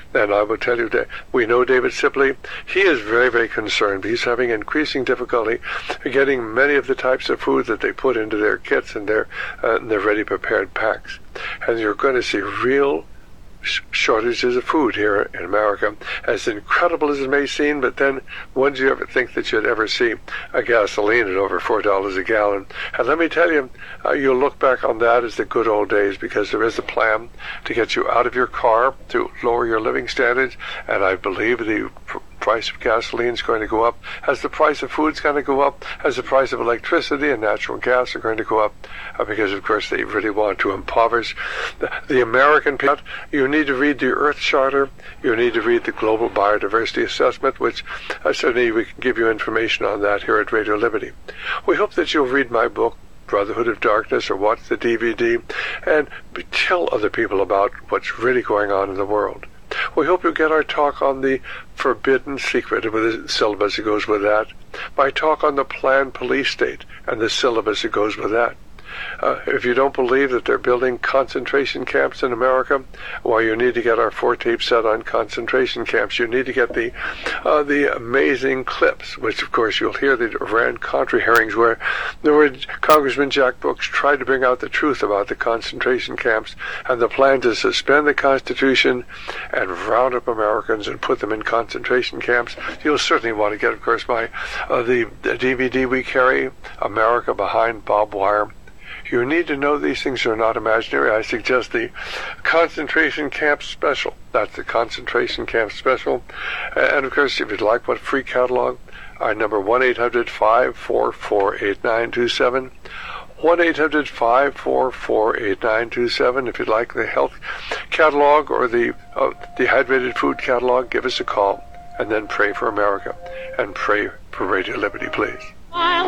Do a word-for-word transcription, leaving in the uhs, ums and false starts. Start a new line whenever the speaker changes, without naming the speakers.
And I will tell you that we know David Sibley. He is very, very concerned. He's having increasing difficulty getting many of the types of food that they put into their kits and their, uh, their ready prepared packs. And you're going to see real shortages of food here in America, as incredible as it may seem. But then, when do you ever think that you'd ever see a gasoline at over four dollars a gallon? And let me tell you, uh, you'll look back on that as the good old days, because there is a plan to get you out of your car, to lower your living standards, and I believe the pr- price of gasoline is going to go up, as the price of food is going to go up, as the price of electricity and natural gas are going to go up, uh, because of course they really want to impoverish the, the American people. You need to read the Earth Charter. You need to read the Global Biodiversity Assessment, which uh, certainly we can give you information on that here at Radio Liberty. We hope that you'll read my book, Brotherhood of Darkness, or watch the D V D, and tell other people about what's really going on in the world. We hope you get our talk on the forbidden secret with the syllabus that goes with that, my talk on the planned police state and the syllabus that goes with that. Uh, if you don't believe that they're building concentration camps in America, well, you need to get our four-tape set on concentration camps. You need to get the uh, the amazing clips, which, of course, you'll hear the Iran-Contra hearings where, where Congressman Jack Brooks tried to bring out the truth about the concentration camps and the plan to suspend the Constitution and round up Americans and put them in concentration camps. You'll certainly want to get, of course, my uh, the, the D V D we carry, America Behind Barbed Wire. You need to know these things are not imaginary. I suggest the Concentration Camp Special. That's the Concentration Camp Special. And, of course, if you'd like one free catalog, our number one eight hundred, five four four, eight nine two seven. one eight hundred, five four four, eight nine two seven. If you'd like the health catalog or the uh, dehydrated food catalog, give us a call. And then pray for America. And pray for Radio Liberty, please.